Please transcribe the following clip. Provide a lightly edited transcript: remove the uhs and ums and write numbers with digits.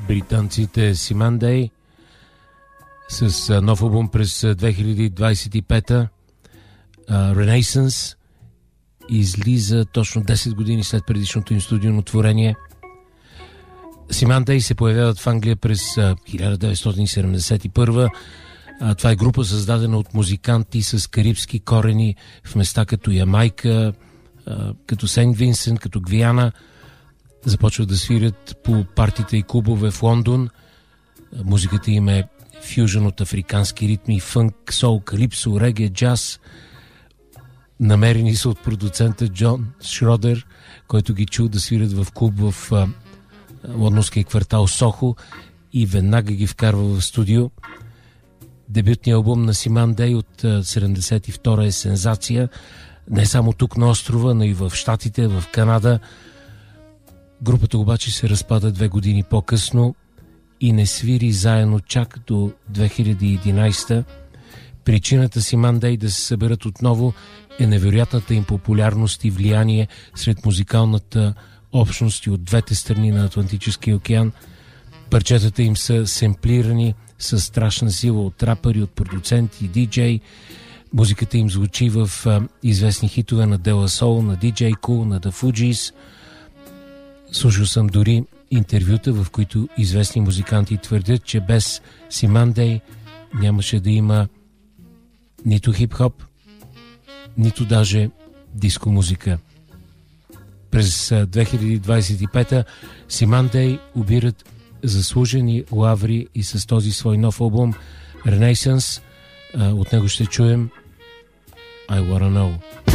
британците Simandei с нов албум през 2025-та. Renaissance излиза точно 10 години след предишното им студийно творение. Simandei се появяват в Англия през 1971. Това е група, създадена от музиканти с карибски корени в места като Ямайка, като Сейнт Винсент, като Гвиана. Започват да свирят по партите и клубове в Лондон. Музиката им е фюжън от африкански ритми, фънк, сол, калипсо, реге, джаз. Намерени са от продуцента Джон Шродер, който ги чул да свирят в клуб в лондонския квартал Сохо и веднага ги вкарва в студио. Дебютният албум на Simandei от 72-а е сензация, не само тук на острова, но и в Щатите, в Канада. Групата обаче се разпада 2 години по-късно и не свири заедно чак до 2011. Причината Simandei да се съберат отново е невероятната им популярност и влияние сред музикалната общност и от двете страни на Атлантическия океан. Парчетата им са семплирани с страшна сила от рапъри, от продуценти и диджей. Музиката им звучи в известни хитове на De La Soul, на DJ Kool, на The Fugees. Слушал съм дори интервюта, в които известни музиканти твърдят, че без Simandei нямаше да има нито хип-хоп, нито даже диско музика. През 2025-та Simandei обират заслужени лаври и с този свой нов албум Renaissance от него ще чуем I Wanna Know.